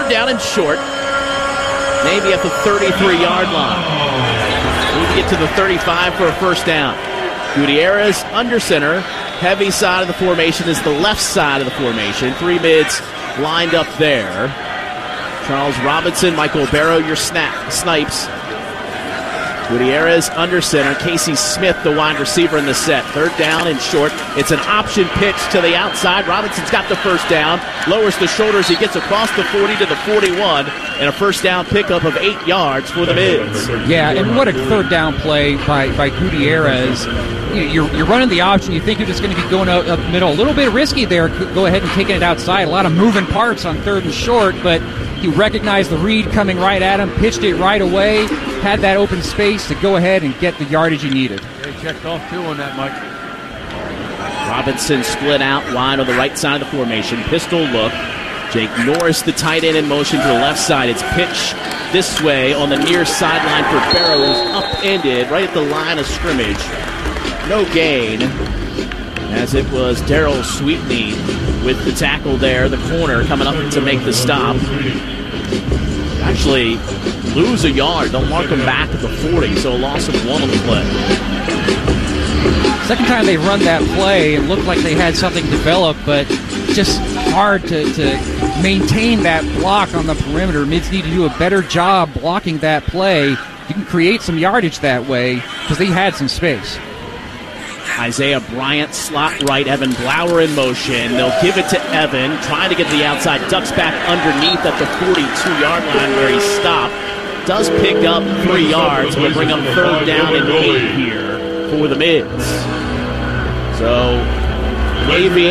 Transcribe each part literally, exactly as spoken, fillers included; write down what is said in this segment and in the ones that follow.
third down and short. Navy at the thirty-three-yard line. We get to the thirty-five for a first down. Gutierrez under center. Heavy side of the formation is the left side of the formation. Three mids lined up there. Charles Robinson, Michael Barrow, your snap, snipes. Gutierrez under center. Casey Smith, the wide receiver in the set. Third down and short. It's an option pitch to the outside. Robinson's got the first down. Lowers the shoulders. He gets across the forty to the forty-one. And a first down pickup of eight yards for the Mids. Yeah, and what a third down play by, by Gutierrez. You're, you're running the option. You think you're just going to be going up, up middle. A little bit risky there. Go ahead and taking it outside. A lot of moving parts on third and short, but he recognized the read coming right at him, pitched it right away, had that open space to go ahead and get the yardage he needed. They checked off two on that, Mike. Robinson split out wide on the right side of the formation. Pistol look. Jake Norris, the tight end, in motion to the left side. It's pitch this way on the near sideline for Barrows. Upended right at the line of scrimmage. No gain, as it was Darryl Sweetney with the tackle there, the corner coming up to make the stop. Actually lose a yard. They'll mark him back at the forty, so a loss of one on the play. Second time they run that play, it looked like they had something developed, but just hard to, to maintain that block on the perimeter. Mids need to do a better job blocking that play. You can create some yardage that way because they had some space. Isaiah Bryant, slot right. Evan Blauer in motion. They'll give it to Evan, trying to get to the outside. Ducks back underneath at the forty-two-yard line where he stopped. Does pick up three yards. Will bring up third down and eight here for the Mids. So, Navy,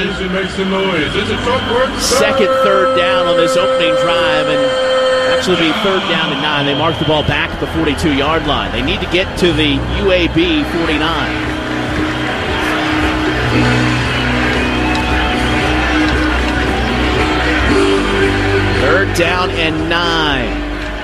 second third down on this opening drive, and actually be third down and nine. They mark the ball back at the forty-two-yard line. They need to get to the U A B forty-nine. Third down and nine.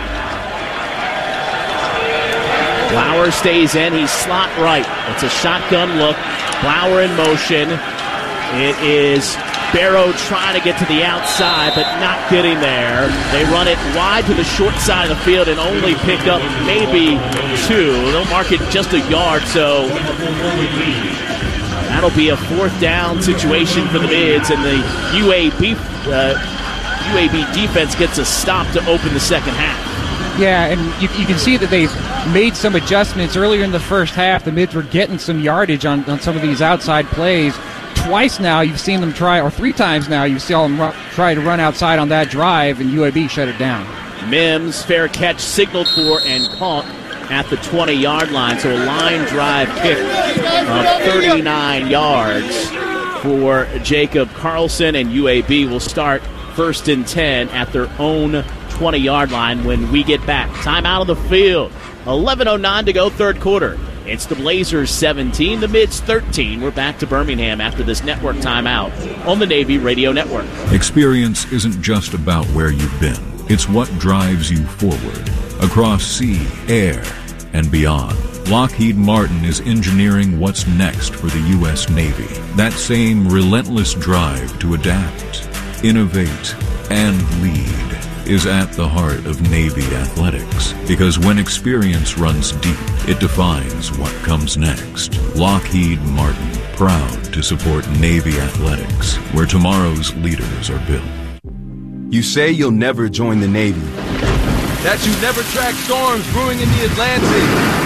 Blauer stays in. He's slot right. It's a shotgun look. Blauer in motion. It is Barrow trying to get to the outside, but not getting there. They run it wide to the short side of the field and only pick up maybe two. They'll mark it just a yard, so that'll be a fourth down situation for the Mids, and the U A B uh, U A B defense gets a stop to open the second half. Yeah, and you, you can see that they've made some adjustments. Earlier in the first half, the Mids were getting some yardage on, on some of these outside plays. Twice now you've seen them try, or three times now you've seen them run, try to run outside on that drive, and U A B shut it down. Mims, fair catch, signaled for and caught at the twenty-yard line. So a line drive kick of thirty-nine yards for Jacob Carlson, and U A B will start first and ten at their own twenty-yard line when we get back. Time out of the field. eleven oh nine to go, third quarter. It's the Blazers seventeen, the Mids thirteen. We're back to Birmingham after this network timeout on the Navy Radio Network. Experience isn't just about where you've been. It's what drives you forward. Across sea, air, and beyond. Lockheed Martin is engineering what's next for the U S Navy. That same relentless drive to adapt, innovate, and lead is at the heart of Navy athletics. Because when experience runs deep, it defines what comes next. Lockheed Martin, proud to support Navy athletics, where tomorrow's leaders are built. You say you'll never join the Navy. That you never track storms brewing in the Atlantic.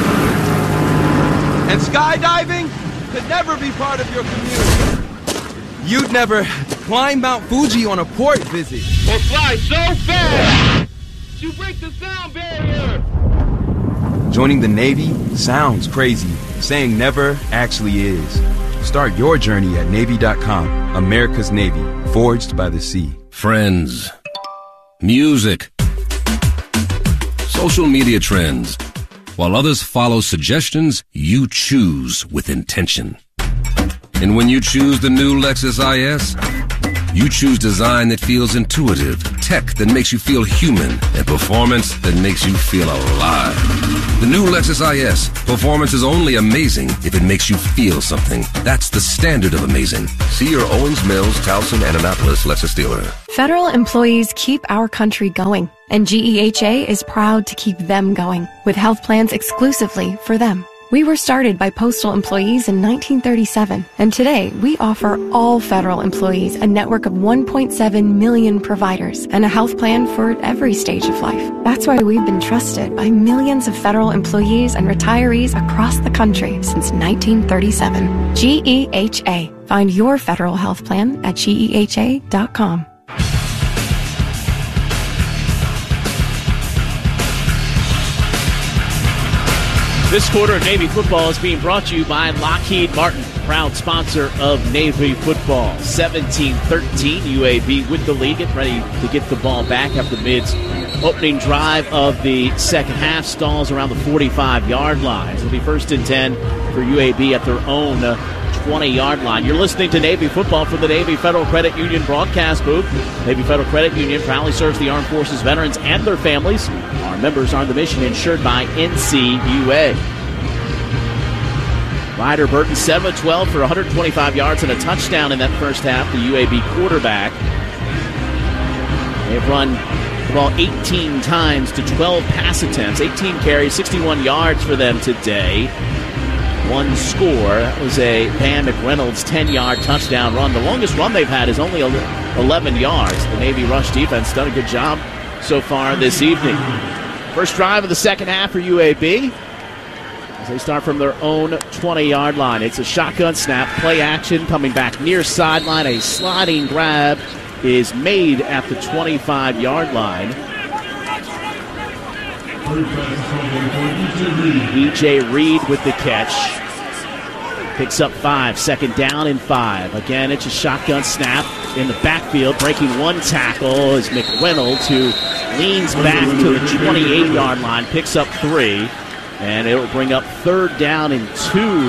And skydiving could never be part of your commute. You'd never climb Mount Fuji on a port visit. Or fly so fast you break the sound barrier. Joining the Navy sounds crazy. Saying never actually is. Start your journey at Navy dot com. America's Navy, forged by the sea. Friends, music, social media trends. While others follow suggestions, you choose with intention. And when you choose the new Lexus I S, You choose design that feels intuitive, tech that makes you feel human, and performance that makes you feel alive. The new Lexus I S. Performance is only amazing if it makes you feel something. That's the standard of amazing. See your Owens Mills, Towson, and Annapolis Lexus dealer. Federal employees keep our country going, and G E H A is proud to keep them going with health plans exclusively for them. We were started by postal employees in nineteen thirty-seven, and today we offer all federal employees a network of one point seven million providers and a health plan for every stage of life. That's why we've been trusted by millions of federal employees and retirees across the country since nineteen thirty-seven. G E H A. Find your federal health plan at G E H A dot com. This quarter of Navy football is being brought to you by Lockheed Martin, proud sponsor of Navy football. seventeen thirteen, U A B with the lead, getting ready to get the ball back after Mid's opening drive of the second half. Stalls around the forty-five-yard line. It'll be first and ten for U A B at their own twenty-yard line. You're listening to Navy football from the Navy Federal Credit Union broadcast booth. Navy Federal Credit Union proudly serves the armed forces veterans and their families. Our members are on the mission insured by N C U A. Ryder Burton, seven of twelve for one hundred twenty-five yards and a touchdown in that first half, the U A B quarterback. They've run the ball eighteen times to twelve pass attempts, eighteen carries, sixty-one yards for them today. One score. That was a Van McReynolds ten-yard touchdown run. The longest run they've had is only eleven yards. The Navy rush defense done a good job so far this evening. First drive of the second half for U A B as they start from their own twenty-yard line. It's a shotgun snap, play action, coming back near sideline. A sliding grab is made at the twenty-five-yard line. E J Reed with the catch. Picks up five, second down and five. Again, it's a shotgun snap in the backfield. Breaking one tackle is McReynolds, who leans back to the twenty-eight-yard line, picks up three, and it'll bring up third down and two.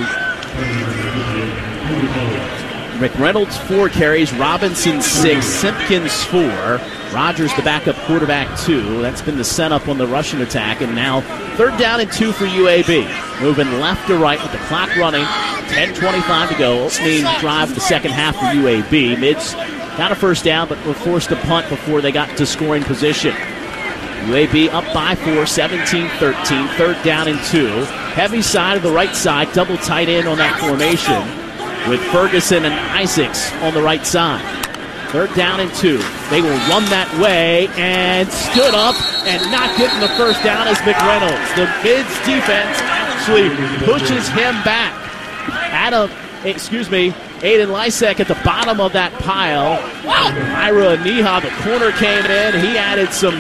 McReynolds, four carries. Robinson, six. Simpkins, four. Rogers, the backup quarterback, two. That's been the setup on the Russian attack. And now third down and two for U A B. Moving left to right with the clock running. ten twenty-five to go. Opening drive of the second half for U A B. Mids got a first down, but were forced to punt before they got to scoring position. U A B up by four, seventeen thirteen. Third down and two. Heavy side of the right side. Double tight end on that formation with Ferguson and Isaacs on the right side. Third down and two. They will run that way and stood up and not getting the first down is McReynolds. The Mids defense actually pushes him back. Adam, excuse me, Aiden Lysek at the bottom of that pile. Ira Neha, the corner came in. He added some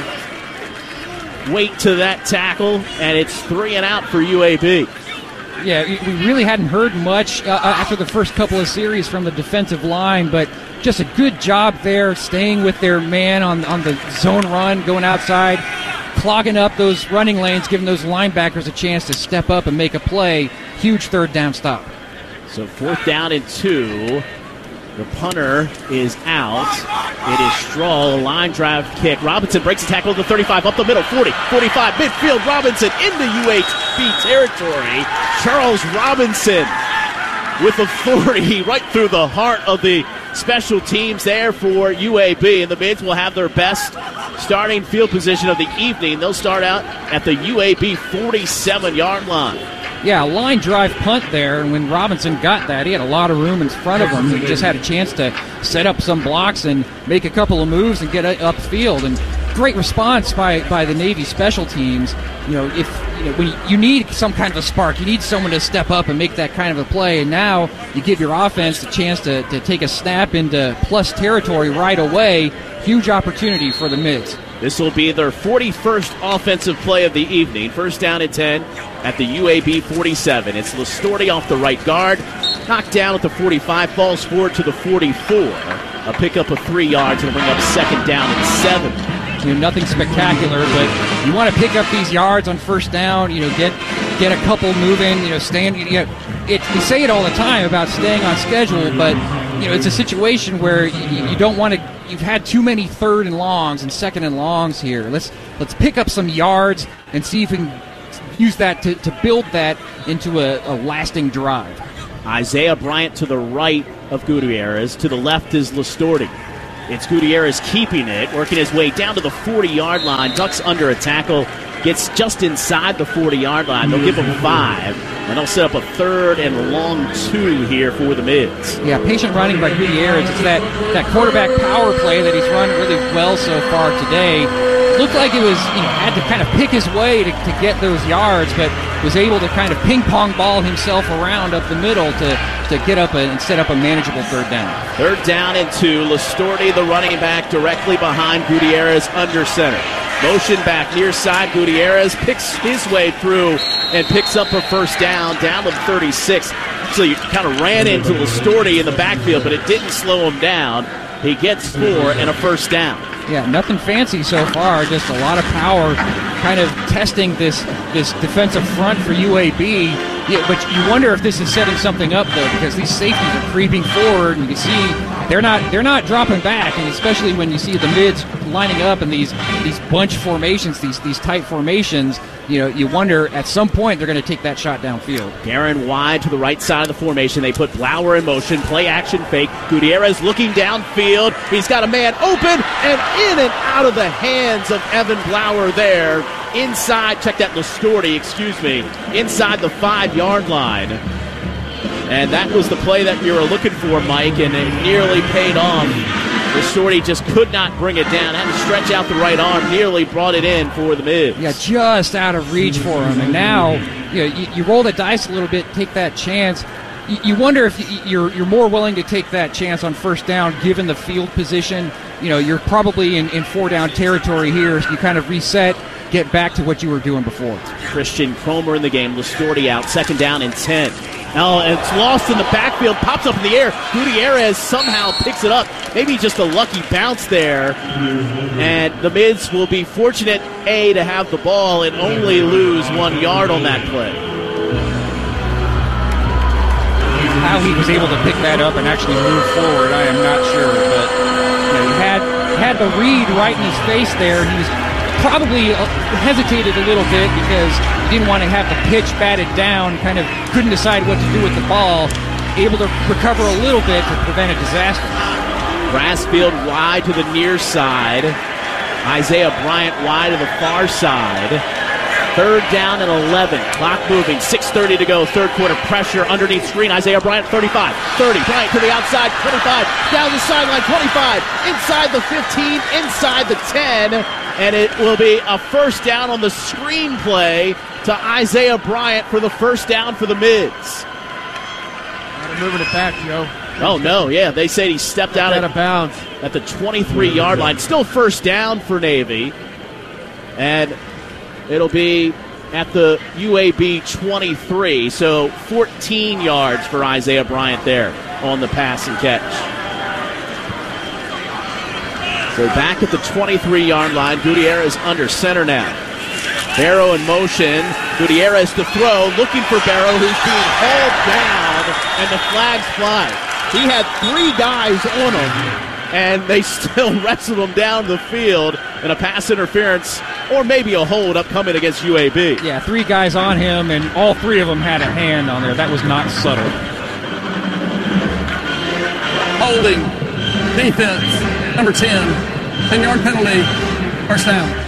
weight to that tackle, and it's three and out for U A B. Yeah, we really hadn't heard much uh, after the first couple of series from the defensive line, but just a good job there, staying with their man on, on the zone run, going outside, clogging up those running lanes, giving those linebackers a chance to step up and make a play. Huge third down stop. So fourth down and two. The punter is out. It is Stroll, line drive kick. Robinson breaks the tackle to the thirty-five, up the middle, forty, forty-five, midfield. Robinson into U A B territory. Charles Robinson with authority right through the heart of the special teams there for U A B. And the Mids will have their best starting field position of the evening. They'll start out at the U A B forty-seven-yard line. Yeah, a line drive punt there, and when Robinson got that, he had a lot of room in front of him. He just had a chance to set up some blocks and make a couple of moves and get upfield. And great response by, by the Navy special teams. You know, if you know, when you, you need some kind of a spark, you need someone to step up and make that kind of a play. And now you give your offense the chance to, to take a snap into plus territory right away. Huge opportunity for the Mids. This will be their forty-first offensive play of the evening. First down and ten at the U A B forty-seven. It's Listorti off the right guard. Knocked down at the forty-five. Falls forward to the forty-four. A pickup of three yards and bring up second down and seven. You know, nothing spectacular, but you want to pick up these yards on first down. You know, get get a couple moving. You know, stand. You know, it, we say it all the time about staying on schedule, but you know, it's a situation where you, you don't want to. You've had too many third and longs and second and longs here. Let's let's pick up some yards and see if we can use that to, to build that into a, a lasting drive. Isaiah Bryant to the right of Gutierrez. To the left is Lastorti. It's Gutierrez keeping it, working his way down to the forty-yard line. Ducks under a tackle. Gets just inside the forty-yard line. They'll give him five, and they'll set up a third and long two here for the Mids. Yeah, patient running by Gutierrez. It's that, that quarterback power play that he's run really well so far today. Looked like it was, you know, had to kind of pick his way to, to get those yards, but was able to kind of ping-pong ball himself around up the middle to, to get up a, and set up a manageable third down. Third down and two. Lastorti, the running back, directly behind Gutierrez under center. Motion back near side. Gutierrez picks his way through and picks up a first down, down to the thirty-six. So you kind of ran into Lastorti in the backfield, but it didn't slow him down. He gets four and a first down. Yeah, nothing fancy so far, just a lot of power kind of testing this this defensive front for U A B. Yeah, but you wonder if this is setting something up, though, because these safeties are creeping forward, and you can see they're not they're not dropping back, and especially when you see the mids lining up in these these bunch formations, these these tight formations, you know, you wonder at some point they're going to take that shot downfield. Guerin wide to the right side of the formation. They put Blower in motion, play action fake. Gutierrez looking downfield. He's got a man open and in and out of the hands of Evan Blower there. Inside, check that Lastorti, excuse me, inside the five-yard line. And that was the play that you were looking for, Mike, and it nearly paid off. Lastorti just could not bring it down, had to stretch out the right arm, nearly brought it in for the Mids. Yeah, just out of reach for him. And now you know, you, you roll the dice a little bit, take that chance. You, you wonder if you're you're more willing to take that chance on first down given the field position. You know, you're probably in, in four-down territory here. So you kind of reset, get back to what you were doing before. Christian Cromer in the game. Lastorti out. Second down and ten. Oh, and it's lost in the backfield. Pops up in the air. Gutierrez somehow picks it up. Maybe just a lucky bounce there. And the Mids will be fortunate, A, to have the ball and only lose one yard on that play. How he was able to pick that up and actually move forward, I am not sure. But you know, he had, had the read right in his face there. He was probably hesitated a little bit because he didn't want to have the pitch batted down, kind of couldn't decide what to do with the ball, able to recover a little bit to prevent a disaster. Brassfield wide to the near side. Isaiah Bryant wide to the far side. Third down and eleven. Clock moving. six thirty to go. Third quarter pressure underneath screen. Isaiah Bryant, thirty-five. thirty. Bryant to the outside. twenty-five. Down the sideline. twenty-five. Inside the fifteen. Inside the ten. And it will be a first down on the screen play to Isaiah Bryant for the first down for the Mids. Not moving it back, Joe. Oh, no, yeah. They say he stepped out out at, of bounds at the twenty-three-yard line. Still first down for Navy. And it'll be at the U A B twenty-three, so fourteen yards for Isaiah Bryant there on the pass and catch. So back at the twenty-three-yard line, Gutierrez under center now. Barrow in motion, Gutierrez to throw, looking for Barrow, who's being hauled down, and the flags fly. He had three guys on him, and they still wrestled him down the field in a pass interference or maybe a hold upcoming against U A B. Yeah, three guys on him, and all three of them had a hand on there. That was not subtle. Holding. Defense. Number ten. ten-yard penalty. First down.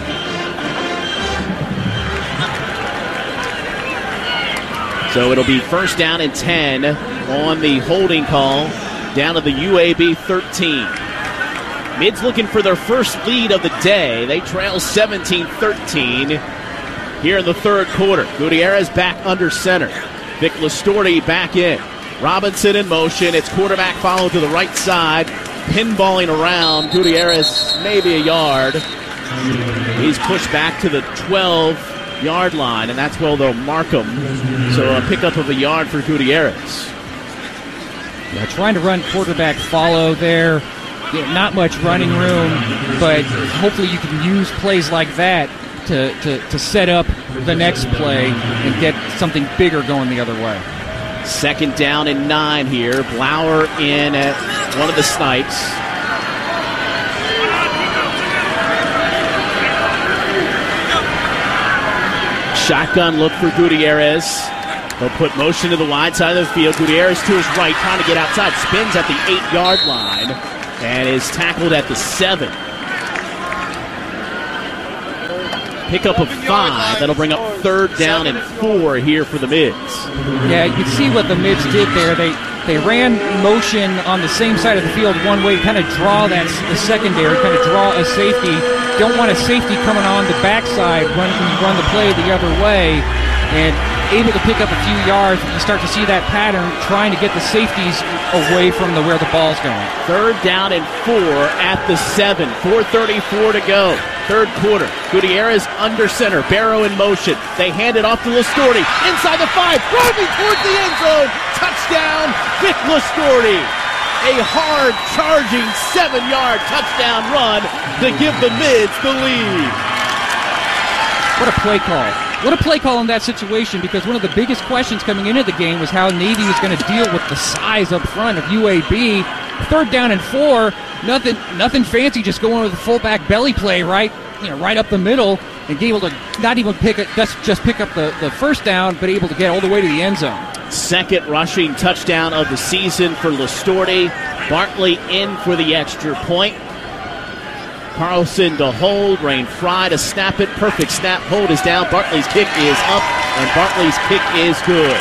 So it'll be first down and ten on the holding call down to the U A B thirteen. Mids looking for their first lead of the day. They trail seventeen thirteen here in the third quarter. Gutierrez back under center. Vic Lastorti back in. Robinson in motion. It's quarterback follow to the right side. Pinballing around. Gutierrez maybe a yard. He's pushed back to the twelve-yard line, and that's where they'll mark him. So a pickup of a yard for Gutierrez. Yeah, trying to run quarterback follow there. Yeah, not much running room, but hopefully you can use plays like that to, to, to set up the next play and get something bigger going the other way. Second down and nine here. Blower in at one of the Snipes. Shotgun look for Gutierrez. He'll put motion to the wide side of the field. Gutierrez to his right, trying to get outside. Spins at the eight-yard line and is tackled at the seven. Pickup of five. That'll bring up third down and four here for the Mids. Yeah, you can see what the Mids did there. They they ran motion on the same side of the field one way to kind of draw that the secondary, kind of draw a safety. Don't want a safety coming on the backside when you run the play the other way. And able to pick up a few yards. You start to see that pattern trying to get the safeties away from the where the ball's going. Third down and four at the seven. four thirty-four to go. Third quarter. Gutierrez under center. Barrow in motion. They hand it off to Lastorti. Inside the five. Driving towards the end zone. Touchdown, Vic Lastorti. A hard charging seven-yard touchdown run to give the Mids the lead. What a play call. What a play call in that situation, because one of the biggest questions coming into the game was how Navy was going to deal with the size up front of U A B. Third down and four, nothing nothing fancy, just going with the fullback belly play right you know, right up the middle, and able to not even pick it, just, just pick up the, the first down, but able to get all the way to the end zone. Second rushing touchdown of the season for Lastorti. Bartley in for the extra point. Carlson to hold, Rain Fry to snap it. Perfect snap, hold is down. Bartley's kick is up, and Bartley's kick is good.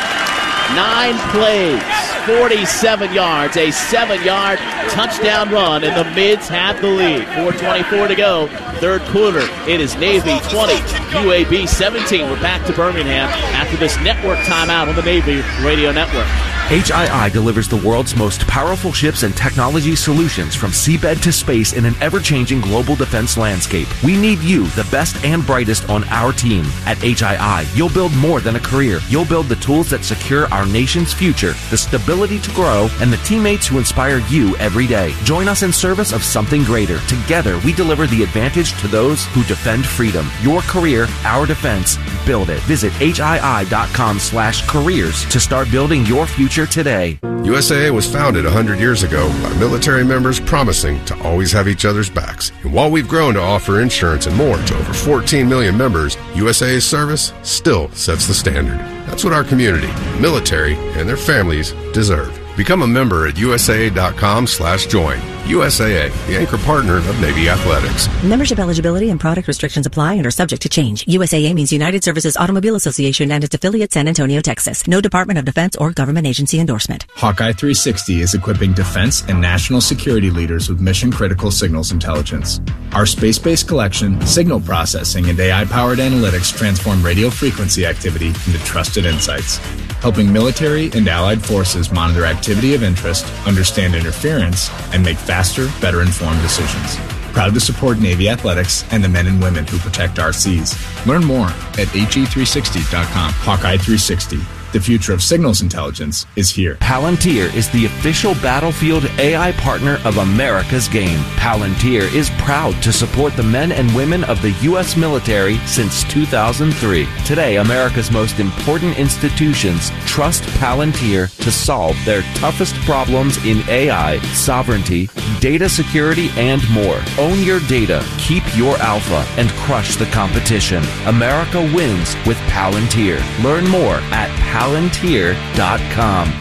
Nine plays, forty-seven yards, a seven-yard touchdown run, and the Mids have the lead. four twenty-four to go, third quarter. It is Navy twenty, U A B seventeen. We're back to Birmingham after this network timeout on the Navy Radio Network. H I I delivers the world's most powerful ships and technology solutions from seabed to space in an ever-changing global defense landscape. We need you, the best and brightest, on our team. At H I I, you'll build more than a career. You'll build the tools that secure our nation's future, the stability to grow, and the teammates who inspire you every day. Join us in service of something greater. Together, we deliver the advantage to those who defend freedom. Your career, our defense. Build it. Visit H I I dot com slash careers to start building your future today. U S A A was founded one hundred years ago by military members promising to always have each other's backs. And while we've grown to offer insurance and more to over fourteen million members, U S A A's service still sets the standard. That's what our community, military, and their families deserve. Become a member at U S A A dot com slash join. U S A A, the anchor partner of Navy Athletics. Membership eligibility and product restrictions apply and are subject to change. U S A A means United Services Automobile Association and its affiliate San Antonio, Texas. No Department of Defense or government agency endorsement. Hawkeye three sixty is equipping defense and national security leaders with mission-critical signals intelligence. Our space-based collection, signal processing, and A I-powered analytics transform radio frequency activity into trusted insights, helping military and allied forces monitor activity of interest, understand interference, and make faster, better informed decisions. Proud to support Navy Athletics and the men and women who protect our seas. Learn more at H E three sixty dot com. Hawkeye three sixty. The future of signals intelligence is here. Palantir is the official battlefield A I partner of America's game. Palantir is proud to support the men and women of the U S military since two thousand three. Today, America's most important institutions trust Palantir to solve their toughest problems in A I, sovereignty, data security, and more. Own your data, keep your alpha, and crush the competition. America wins with Palantir. Learn more at palantir dot com.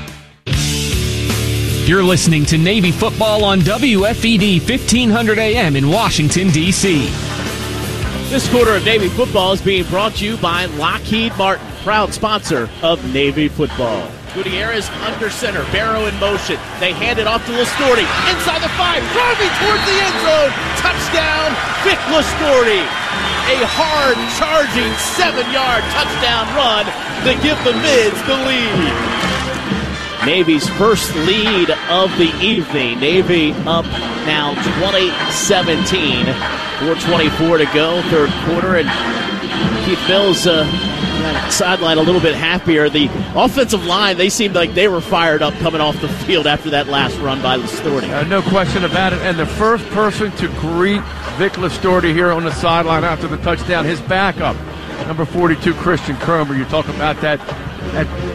You're listening to Navy Football on W F E D fifteen hundred A M in Washington, D C This quarter of Navy Football is being brought to you by Lockheed Martin, proud sponsor of Navy Football. Gutierrez under center, Barrow in motion. They hand it off to Lastorti. Inside the five, driving towards the end zone. Touchdown, Vic Lastorti. A hard charging seven-yard touchdown run to give the Mids the lead. Navy's first lead of the evening. Navy up now twenty seventeen. four twenty-four to go, third quarter, and Keith Mills uh, sideline a little bit happier. The offensive line, they seemed like they were fired up coming off the field after that last run by Lastorti. Uh, no question about it. And the first person to greet Vic Lastorti here on the sideline after the touchdown, his backup, number forty-two, Christian Cromer. You talk about that, that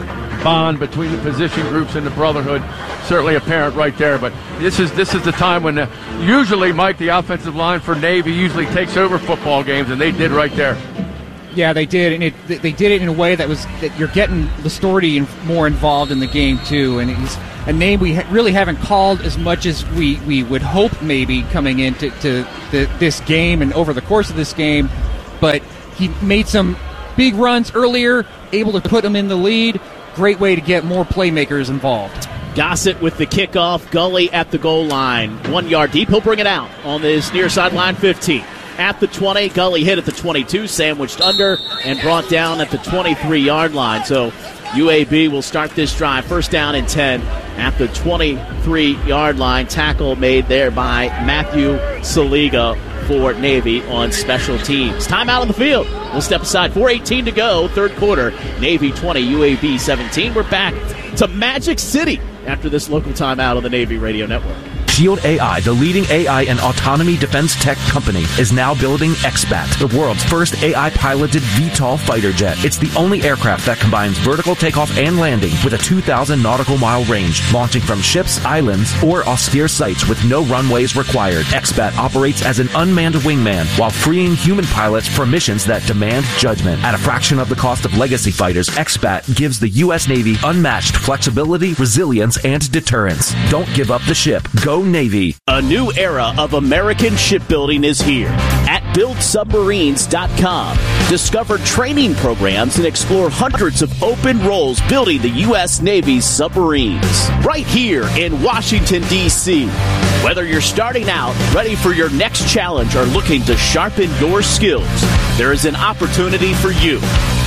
bond between the position groups and the brotherhood certainly apparent right there. But this is this is the time when uh, usually, Mike, the offensive line for Navy usually takes over football games, and they did right there. Yeah, they did, and it, they did it in a way that was that you're getting Listorti more involved in the game too, and he's a name we ha- really haven't called as much as we, we would hope maybe coming into to the, this game and over the course of this game, but he made some big runs earlier, able to put them in the lead. Great way to get more playmakers involved. Gossett with the kickoff, Gully at the goal line, one yard deep. He'll bring it out on this near sideline fifteen. At the twenty, Gully hit at the twenty-two, sandwiched under, and brought down at the twenty-three-yard line. So U A B will start this drive, first down and ten at the twenty-three-yard line. Tackle made there by Matthew Saliga for Navy on special teams. Timeout on the field. We'll step aside. four eighteen to go, third quarter. Navy twenty, U A B seventeen. We're back to Magic City after this local timeout on the Navy Radio Network. Shield A I, the leading A I and autonomy defense tech company, is now building X BAT, the world's first A I-piloted V TOL fighter jet. It's the only aircraft that combines vertical takeoff and landing with a two thousand nautical mile range, launching from ships, islands, or austere sites with no runways required. X BAT operates as an unmanned wingman while freeing human pilots for missions that demand judgment. At a fraction of the cost of legacy fighters, X BAT gives the U S Navy unmatched flexibility, resilience, and deterrence. Don't give up the ship. Go Navy. A new era of American shipbuilding is here at build submarines dot com. Discover training programs and explore hundreds of open roles building the U S Navy's submarines. Right here in Washington, D C Whether you're starting out, ready for your next challenge, or looking to sharpen your skills, there is an opportunity for you.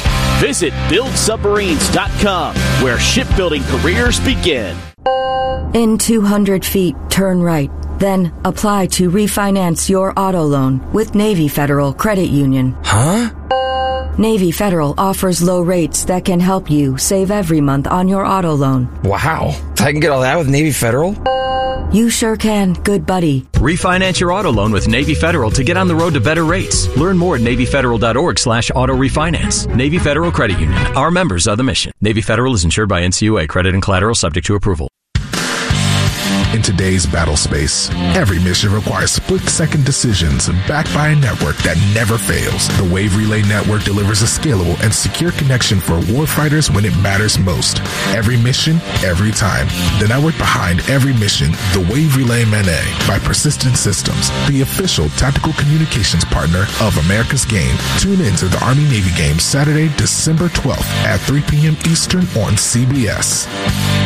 Visit build submarines dot com, where shipbuilding careers begin. In two hundred feet, turn right. Then apply to refinance your auto loan with Navy Federal Credit Union. Huh? Navy Federal offers low rates that can help you save every month on your auto loan. Wow. I can get all that with Navy Federal? You sure can, good buddy. Refinance your auto loan with Navy Federal to get on the road to better rates. Learn more at navy federal dot org slash auto refinance. Navy Federal Credit Union. Our members are the mission. Navy Federal is insured by N C U A. Credit and collateral subject to approval. In today's battle space, every mission requires split-second decisions backed by a network that never fails. The Wave Relay Network delivers a scalable and secure connection for warfighters when it matters most. Every mission, every time. The network behind every mission, the Wave Relay Manet by Persistent Systems, the official tactical communications partner of America's Game. Tune in to the Army-Navy game Saturday, December twelfth at three p.m. Eastern on C B S.